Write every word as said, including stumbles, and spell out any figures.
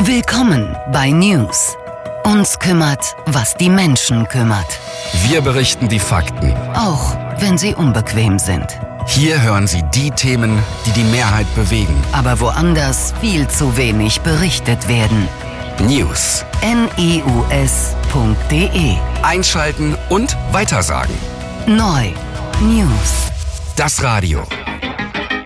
Willkommen bei News. Uns kümmert, was die Menschen kümmert. Wir berichten die Fakten, auch wenn sie unbequem sind. Hier hören Sie die Themen, die die Mehrheit bewegen. Aber woanders viel zu wenig berichtet werden. News. News punkt de. Einschalten und weitersagen. Neu. News. Das Radio.